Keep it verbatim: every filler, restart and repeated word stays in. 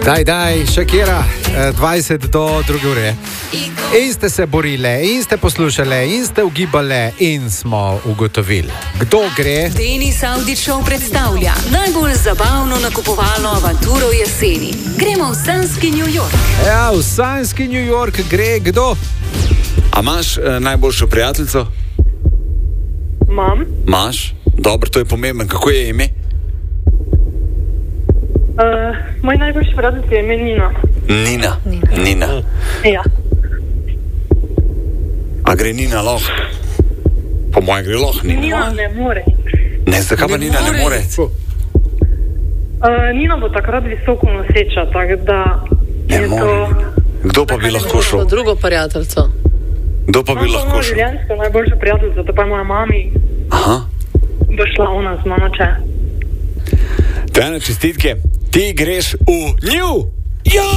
Daj, daj, Shakira, dvajset do druge ure. In ste se borile, in ste poslušali, in ste ugibali, in smo ugotovili, kdo gre. Denis Audić Show predstavlja najbolj zabavno nakupovalno avanturo jeseni. Gremo v sanjski New York. Ja, v sanjski New York gre kdo? A imaš eh, najboljšo prijateljico? Mam. Imaš? Dobro, to je pomembno. Kako je ime? Uh, moj najboljši prijatelj je ime Nina. Nina. Nina. Nina. Ja. A gre Nina lahko? Po mojem gre lahko Nina. Nina ne more. Ne, zakaj pa Nina ne more? Uh, Nina bo takrat visoko noseča, tako da Ne je more. to... Kdo pa bi lahko šel? Drugo prijateljco. Kdo pa bi Imam lahko mojo šel? življenjsko najboljšo prijateljico, to pa je moja mami. Aha. Bo šla ona z mano če. Tejana, čestitke. Ti greš v New York!